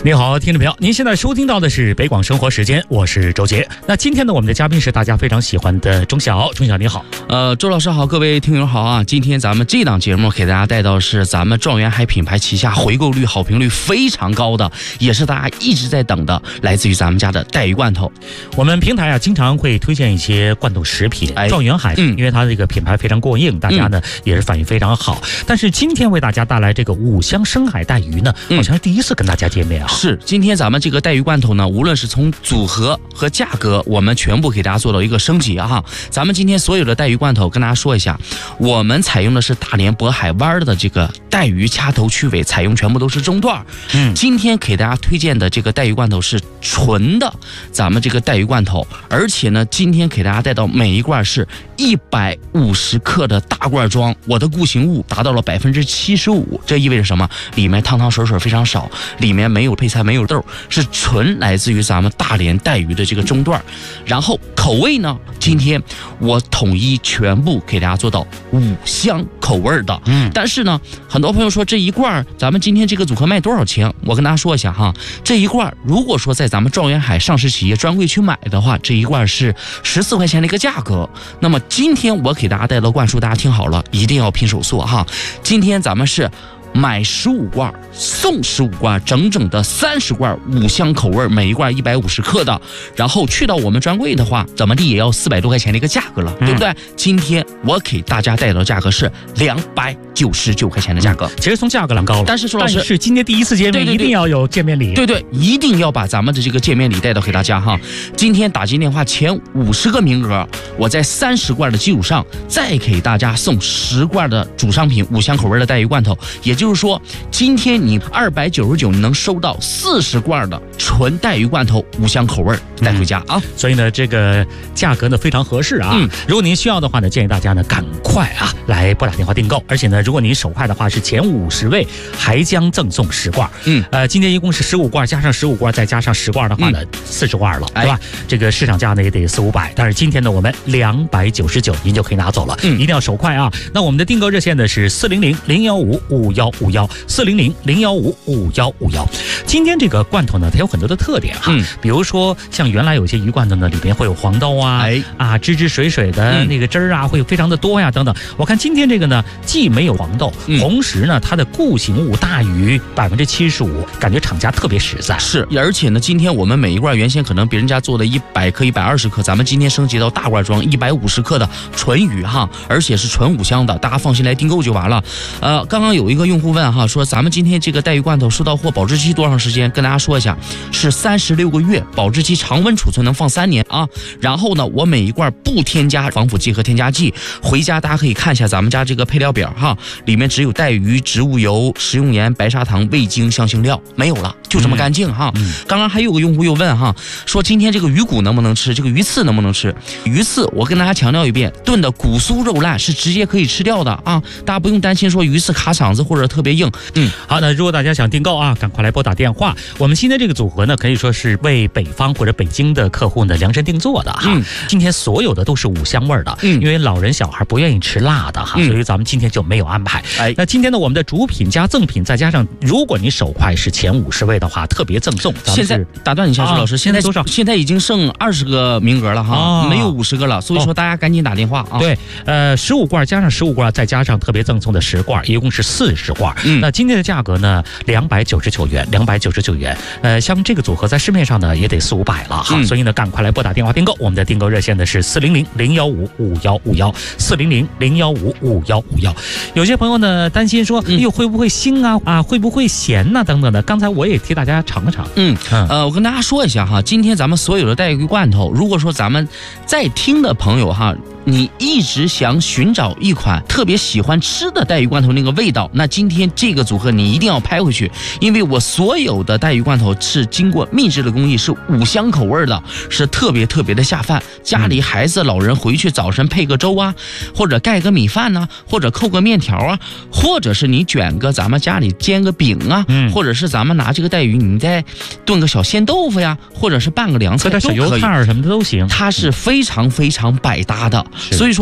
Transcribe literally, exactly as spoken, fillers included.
你好，听众朋友，您现在收听到的是北广生活时间，我是周杰。那今天呢，我们的嘉宾是大家非常喜欢的钟晓，钟晓你好。 呃，周老师好，各位听友好啊！今天咱们这档节目给大家带到是咱们状元海品牌旗下回购率、好评率非常高的，也是大家一直在等的，来自于咱们家的带鱼罐头。 我们平台啊，经常会推荐一些罐头食品， 哎、 状元海，嗯，因为它这个品牌非常过硬，大家呢、嗯、也是反应非常好。但是今天为大家带来这个五香深海带鱼呢，好像是第一次跟大家见面啊。 嗯、是，今天咱们这个带鱼罐头呢，无论是从组合和价格，我们全部给大家做到一个升级啊！咱们今天所有的带鱼罐头，跟大家说一下，我们采用的是大连渤海湾的这个带鱼掐头去尾，采用全部都是中段。嗯，今天给大家推荐的这个带鱼罐头是纯的，咱们这个带鱼罐头，而且呢，今天给大家带到每一罐是一百五十克的大罐装，我的固形物达到了百分之七十五，这意味着什么？里面汤汤水水非常少，里面没有配菜，没有豆，是纯来自于咱们大连带鱼的这个中段。然后口味呢，今天我统一全部给大家做到五香口味的。嗯，但是呢，很多朋友说这一罐咱们今天这个组合卖多少钱？我跟大家说一下哈，这一罐如果说在咱们状元海上市企业专柜去买的话，这一罐是十四块钱的一个价格。那么今天我给大家带到罐数，大家听好了，一定要拼手速哈。今天咱们是买十五罐送十五罐，整整的三十罐五香口味，每一罐一百五十克的。然后去到我们专柜的话，怎么地也要四百多块钱的一个价格了，嗯、对不对？今天我给大家带到的价格是两百九十九块钱的价格， 其实从价格上高了。 但是周老师， 但是今天第一次见面，对对对，一定要有见面礼。 对对，一定要把咱们的这个见面礼带到给大家哈。今天打进电话前五十个名额，我在三十罐的基础上再给大家送十罐的主商品五香口味的带鱼罐头，也就。就是说，今天你二百九十九，你能收到四十罐的纯带鱼罐头五香口味带回家啊！ 所以呢，这个价格呢非常合适啊。嗯，如果您需要的话呢，建议大家呢赶快啊来拨打电话订购。而且呢，如果您手快的话，是前五十位还将赠送十罐。嗯，呃，今天一共是十五罐，加上十五罐，再加上十罐的话呢，四十罐了，对吧？这个市场价呢也得四五百，但是今天呢我们两百九十九，您就可以拿走了。嗯，一定要手快啊！那我们的订购热线呢是四零零零幺五五幺。五幺四零零零幺五五幺五幺，今天这个罐头呢，它有很多的特点哈，嗯、比如说像原来有些鱼罐头呢，里边会有黄豆啊，哎、啊汁汁水水的那个汁儿啊，嗯、会非常的多呀等等。我看今天这个呢，既没有黄豆，嗯、同时呢，它的固形物大于百分之七十五，感觉厂家特别实在。 是，而且呢，今天我们每一罐原先可能别人家做的一百克、一百二十克，咱们今天升级到大罐装一百五十克的纯鱼哈，而且是纯五香的，大家放心来订购就完了。呃，刚刚有一个用户问哈，说咱们今天这个带鱼罐头收到货保质期多长时间？跟大家说一下，是三十六个月，保质期常温储存能放三年啊。然后呢，我每一罐不添加防腐剂和添加剂，回家大家可以看一下咱们家这个配料表哈，里面只有带鱼、植物油、食用盐、白砂糖、味精、香辛料，没有了，就这么干净哈。嗯嗯、刚刚还有个用户又问哈，说今天这个鱼骨能不能吃？这个鱼刺能不能吃？鱼刺我跟大家强调一遍，炖的骨酥肉烂是直接可以吃掉的啊，大家不用担心说鱼刺卡嗓子或者特别硬。 嗯，好，那如果大家想订购啊，赶快来拨打电话。我们今天这个组合呢，可以说是为北方或者北京的客户呢量身定做的哈。嗯，今天所有的都是五香味的，嗯，因为老人小孩不愿意吃辣的哈，嗯、所以咱们今天就没有安排。哎，那今天呢，我们的主品加赠品，再加上如果你手快是前五十位的话，特别赠送。 现在打断一下，朱老师，啊、现在多少？现在已经剩二十个名额了哈，啊、没有五十个了，所以说大家赶紧打电话啊。 对，呃，十五罐加上十五罐，再加上特别赠送的十罐，一共是四十罐。嗯，那今天的价格呢，两百九十九元，两百九十九元。呃，像这个组合在市面上呢也得四五百了哈，嗯、所以呢，赶快来拨打电话订购。我们的订购热线呢是四零零零幺五五幺五幺，四零零零幺五五幺五幺。有些朋友呢担心说，哎呦会不会腥啊啊会不会咸呐、啊、等等的。刚才我也替大家尝了尝。 嗯，呃，我跟大家说一下哈，今天咱们所有的带鱼罐头，如果说咱们在听的朋友哈，你一直想寻找一款特别喜欢吃的带鱼罐头那个味道，那今天这个组合你一定要拍回去，因为我所有的带鱼罐头是经过秘制的工艺，是五香口味的，是特别特别的下饭。家里孩子老人回去早晨配个粥啊，或者盖个米饭呐、啊，或者扣个面条啊，或者是你卷个咱们家里煎个饼啊，嗯、或者是咱们拿这个带鱼你再炖个小鲜豆腐呀，或者是拌个凉菜， 小油菜什么的都行。 它是非常非常百搭的。所以说